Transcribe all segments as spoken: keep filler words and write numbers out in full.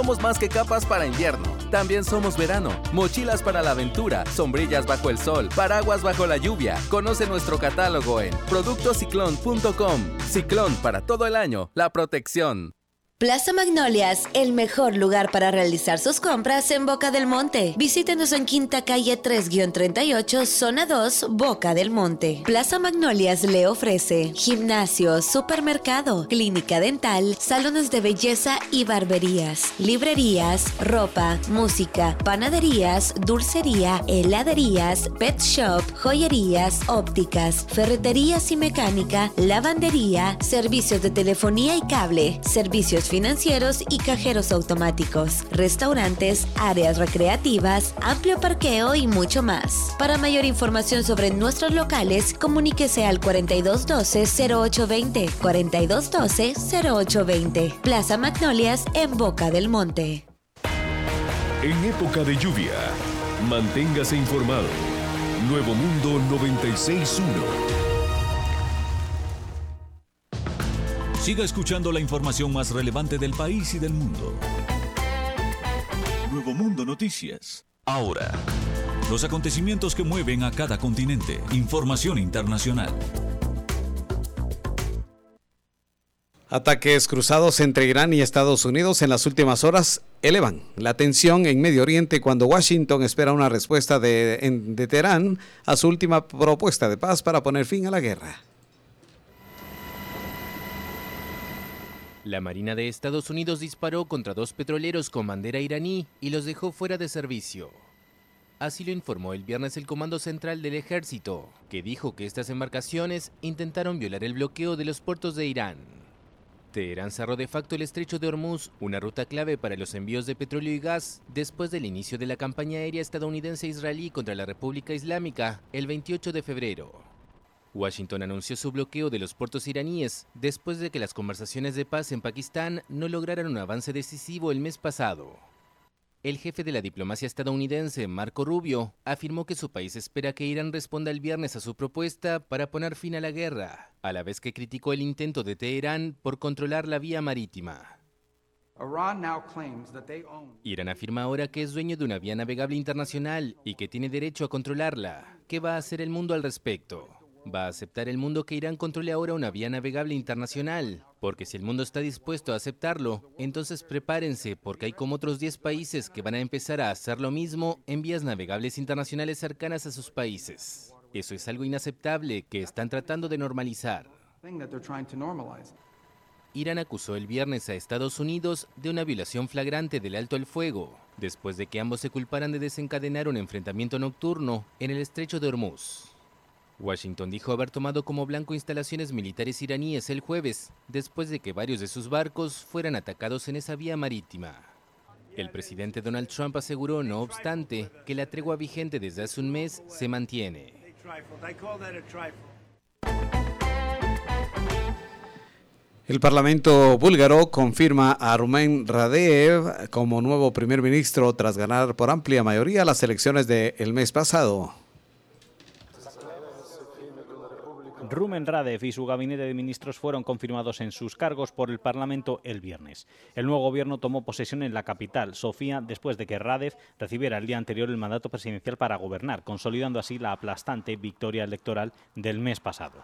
Somos más que capas para invierno. También somos verano. Mochilas para la aventura, sombrillas bajo el sol, paraguas bajo la lluvia. Conoce nuestro catálogo en productos ciclón punto com. Ciclón, para todo el año, la protección. Plaza Magnolias, el mejor lugar para realizar sus compras en Boca del Monte. Visítenos en Quinta Calle tres treinta y ocho, Zona dos, Boca del Monte. Plaza Magnolias le ofrece gimnasio, supermercado, clínica dental, salones de belleza y barberías, librerías, ropa, música, panaderías, dulcería, heladerías, pet shop, joyerías, ópticas, ferreterías y mecánica, lavandería, servicios de telefonía y cable, servicios financieros y cajeros automáticos, restaurantes, áreas recreativas, amplio parqueo y mucho más. Para mayor información sobre nuestros locales, comuníquese al cuarenta y dos doce, cero ocho veinte, cuarenta y dos doce, cero ocho veinte. Plaza Magnolias en Boca del Monte. En época de lluvia, manténgase informado. Nuevo Mundo noventa y seis punto uno. Siga escuchando la información más relevante del país y del mundo. Nuevo Mundo Noticias. Ahora, los acontecimientos que mueven a cada continente. Información internacional. Ataques cruzados entre Irán y Estados Unidos en las últimas horas elevan la tensión en Medio Oriente cuando Washington espera una respuesta de, en, de Teherán a su última propuesta de paz para poner fin a la guerra. La Marina de Estados Unidos disparó contra dos petroleros con bandera iraní y los dejó fuera de servicio. Así lo informó el viernes el Comando Central del Ejército, que dijo que estas embarcaciones intentaron violar el bloqueo de los puertos de Irán. Teherán cerró de facto el estrecho de Hormuz, una ruta clave para los envíos de petróleo y gas, después del inicio de la campaña aérea estadounidense-israelí contra la República Islámica el veintiocho de febrero. Washington anunció su bloqueo de los puertos iraníes después de que las conversaciones de paz en Pakistán no lograran un avance decisivo el mes pasado. El jefe de la diplomacia estadounidense, Marco Rubio, afirmó que su país espera que Irán responda el viernes a su propuesta para poner fin a la guerra, a la vez que criticó el intento de Teherán por controlar la vía marítima. Irán afirma ahora que es dueño de una vía navegable internacional y que tiene derecho a controlarla. ¿Qué va a hacer el mundo al respecto? ¿Va a aceptar el mundo que Irán controle ahora una vía navegable internacional? Porque si el mundo está dispuesto a aceptarlo, entonces prepárense porque hay como otros diez países que van a empezar a hacer lo mismo en vías navegables internacionales cercanas a sus países. Eso es algo inaceptable que están tratando de normalizar. Irán acusó el viernes a Estados Unidos de una violación flagrante del alto el fuego, después de que ambos se culparan de desencadenar un enfrentamiento nocturno en el estrecho de Hormuz. Washington dijo haber tomado como blanco instalaciones militares iraníes el jueves, después de que varios de sus barcos fueran atacados en esa vía marítima. El presidente Donald Trump aseguró, no obstante, que la tregua vigente desde hace un mes se mantiene. El Parlamento búlgaro confirma a Rumen Radev como nuevo primer ministro tras ganar por amplia mayoría las elecciones del mes pasado. Rumen Radev y su gabinete de ministros fueron confirmados en sus cargos por el Parlamento el viernes. El nuevo gobierno tomó posesión en la capital, Sofía, después de que Radev recibiera el día anterior el mandato presidencial para gobernar, consolidando así la aplastante victoria electoral del mes pasado.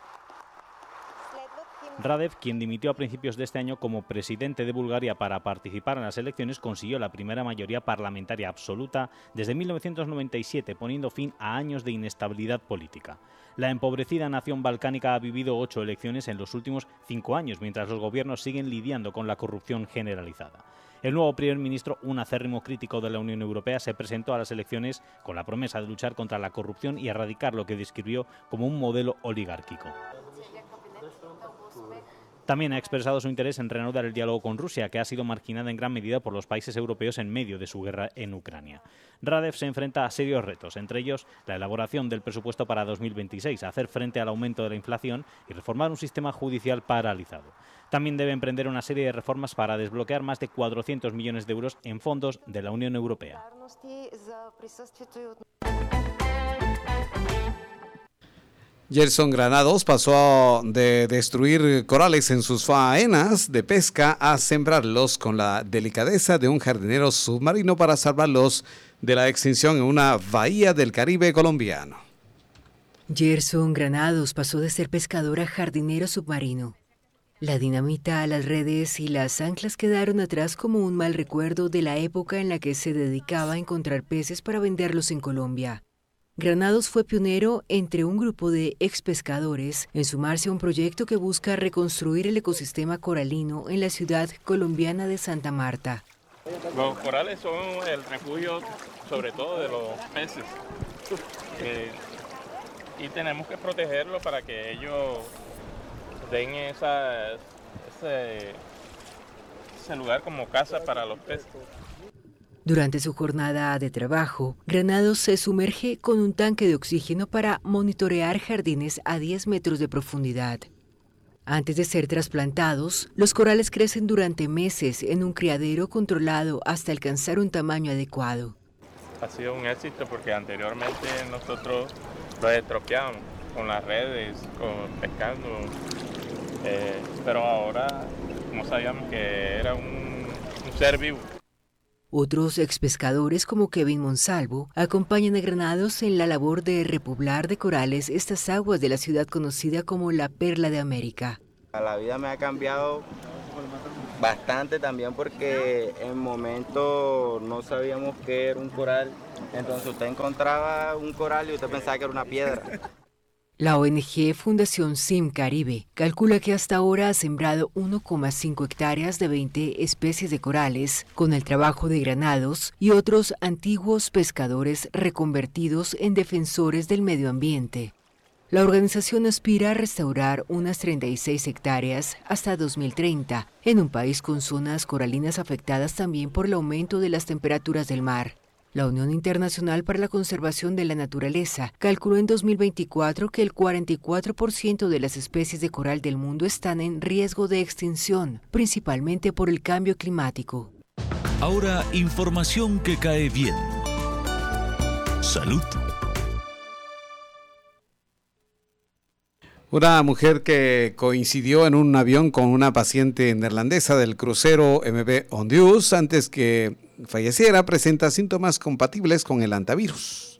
Radev, quien dimitió a principios de este año como presidente de Bulgaria para participar en las elecciones, consiguió la primera mayoría parlamentaria absoluta desde mil novecientos noventa y siete, poniendo fin a años de inestabilidad política. La empobrecida nación balcánica ha vivido ocho elecciones en los últimos cinco años, mientras los gobiernos siguen lidiando con la corrupción generalizada. El nuevo primer ministro, un acérrimo crítico de la Unión Europea, se presentó a las elecciones con la promesa de luchar contra la corrupción y erradicar lo que describió como un modelo oligárquico. También ha expresado su interés en reanudar el diálogo con Rusia, que ha sido marginada en gran medida por los países europeos en medio de su guerra en Ucrania. Radev se enfrenta a serios retos, entre ellos la elaboración del presupuesto para dos mil veintiséis, hacer frente al aumento de la inflación y reformar un sistema judicial paralizado. También debe emprender una serie de reformas para desbloquear más de cuatrocientos millones de euros en fondos de la Unión Europea. Gerson Granados pasó de destruir corales en sus faenas de pesca a sembrarlos con la delicadeza de un jardinero submarino para salvarlos de la extinción en una bahía del Caribe colombiano. Gerson Granados pasó de ser pescador a jardinero submarino. La dinamita, las redes y las anclas quedaron atrás como un mal recuerdo de la época en la que se dedicaba a encontrar peces para venderlos en Colombia. Granados fue pionero entre un grupo de expescadores en sumarse a un proyecto que busca reconstruir el ecosistema coralino en la ciudad colombiana de Santa Marta. Los corales son el refugio sobre todo de los peces eh, y tenemos que protegerlos para que ellos den esa, ese, ese lugar como casa para los peces. Durante su jornada de trabajo, Granados se sumerge con un tanque de oxígeno para monitorear jardines a diez metros de profundidad. Antes de ser trasplantados, los corales crecen durante meses en un criadero controlado hasta alcanzar un tamaño adecuado. Ha sido un éxito porque anteriormente nosotros los estropeábamos con las redes, con, pescando, eh, pero ahora no sabíamos que era un, un ser vivo. Otros expescadores como Kevin Monsalvo acompañan a Granados en la labor de repoblar de corales estas aguas de la ciudad conocida como la Perla de América. La vida me ha cambiado bastante también porque en momento no sabíamos qué era un coral, entonces usted encontraba un coral y usted pensaba que era una piedra. La O N G Fundación Sim Caribe calcula que hasta ahora ha sembrado uno coma cinco hectáreas de veinte especies de corales con el trabajo de Granados y otros antiguos pescadores reconvertidos en defensores del medio ambiente. La organización aspira a restaurar unas treinta y seis hectáreas hasta dos mil treinta en un país con zonas coralinas afectadas también por el aumento de las temperaturas del mar. La Unión Internacional para la Conservación de la Naturaleza calculó en dos mil veinticuatro que el cuarenta y cuatro por ciento de las especies de coral del mundo están en riesgo de extinción, principalmente por el cambio climático. Ahora, información que cae bien. Salud. Una mujer que coincidió en un avión con una paciente neerlandesa del crucero M V Ondius antes que falleciera presenta síntomas compatibles con el hantavirus.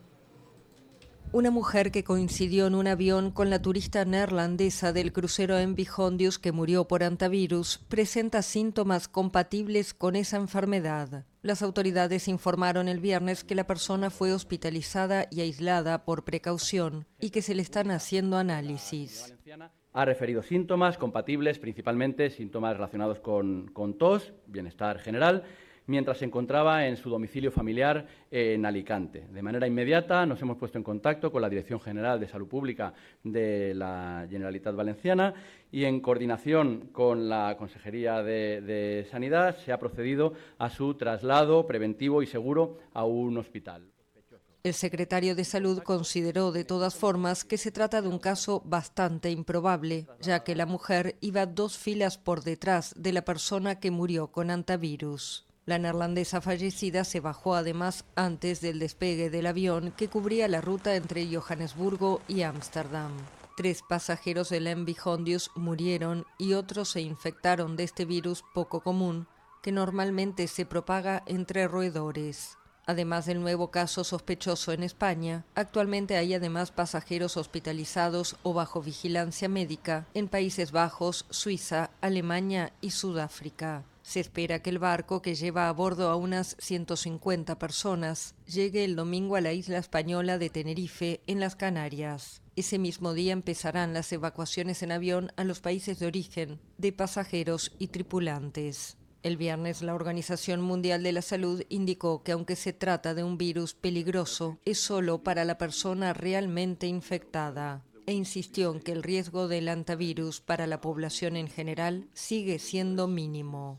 Una mujer que coincidió en un avión con la turista neerlandesa del crucero M V Ondius que murió por hantavirus presenta síntomas compatibles con esa enfermedad. Las autoridades informaron el viernes que la persona fue hospitalizada y aislada por precaución y que se le están haciendo análisis. Ha referido síntomas compatibles, principalmente síntomas relacionados con, con tos, bienestar general, mientras se encontraba en su domicilio familiar en Alicante. De manera inmediata nos hemos puesto en contacto con la Dirección General de Salud Pública de la Generalitat Valenciana y en coordinación con la Consejería de, de Sanidad se ha procedido a su traslado preventivo y seguro a un hospital. El secretario de Salud consideró de todas formas que se trata de un caso bastante improbable, ya que la mujer iba dos filas por detrás de la persona que murió con hantavirus. La neerlandesa fallecida se bajó además antes del despegue del avión que cubría la ruta entre Johannesburgo y Ámsterdam. Tres pasajeros del M V Ondius murieron y otros se infectaron de este virus poco común, que normalmente se propaga entre roedores. Además del nuevo caso sospechoso en España, actualmente hay además pasajeros hospitalizados o bajo vigilancia médica en Países Bajos, Suiza, Alemania y Sudáfrica. Se espera que el barco, que lleva a bordo a unas ciento cincuenta personas, llegue el domingo a la isla española de Tenerife, en las Canarias. Ese mismo día empezarán las evacuaciones en avión a los países de origen de pasajeros y tripulantes. El viernes, la Organización Mundial de la Salud indicó que aunque se trata de un virus peligroso, es solo para la persona realmente infectada, e insistió en que el riesgo del hantavirus para la población en general sigue siendo mínimo.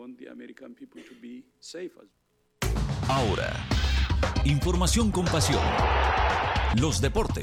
Ahora, información con pasión. Los deportes.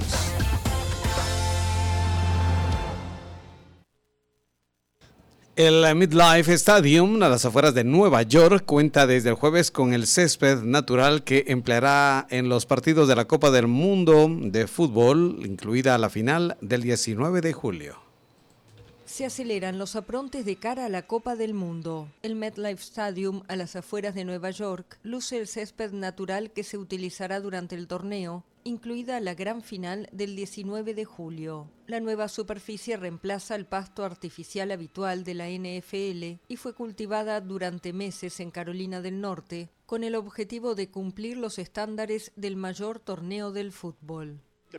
El MetLife Stadium, a las afueras de Nueva York, cuenta desde el jueves con el césped natural que empleará en los partidos de la Copa del Mundo de fútbol, incluida la final del diecinueve de julio. Se aceleran los aprontes de cara a la Copa del Mundo. El MetLife Stadium, a las afueras de Nueva York, luce el césped natural que se utilizará durante el torneo, incluida la gran final del diecinueve de julio. La nueva superficie reemplaza el pasto artificial habitual de la N F L y fue cultivada durante meses en Carolina del Norte, con el objetivo de cumplir los estándares del mayor torneo del fútbol.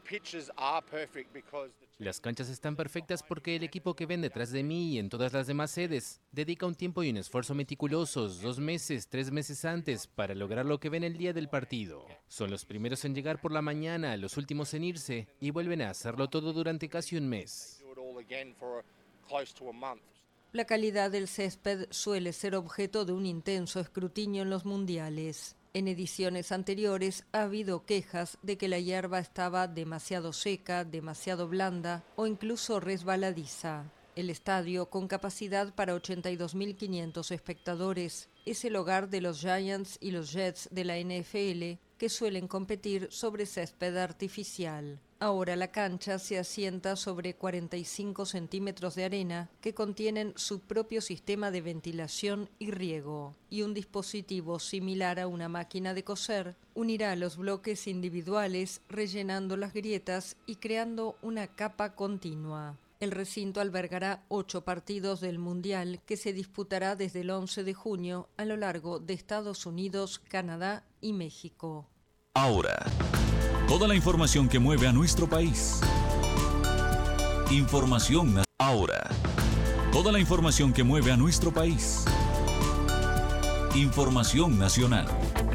Las canchas están perfectas porque el equipo que ven detrás de mí y en todas las demás sedes dedica un tiempo y un esfuerzo meticulosos, dos meses, tres meses antes, para lograr lo que ven el día del partido. Son los primeros en llegar por la mañana, los últimos en irse, y vuelven a hacerlo todo durante casi un mes. La calidad del césped suele ser objeto de un intenso escrutinio en los mundiales. En ediciones anteriores ha habido quejas de que la hierba estaba demasiado seca, demasiado blanda o incluso resbaladiza. El estadio, con capacidad para ochenta y dos mil quinientos espectadores, es el hogar de los Giants y los Jets de la N F L, que suelen competir sobre césped artificial. Ahora la cancha se asienta sobre cuarenta y cinco centímetros de arena que contienen su propio sistema de ventilación y riego, y un dispositivo similar a una máquina de coser unirá los bloques individuales rellenando las grietas y creando una capa continua. El recinto albergará ocho partidos del Mundial que se disputará desde el once de junio a lo largo de Estados Unidos, Canadá y México. Ahora, toda la información que mueve a nuestro país. Información na- Ahora, toda la información que mueve a nuestro país. Información nacional.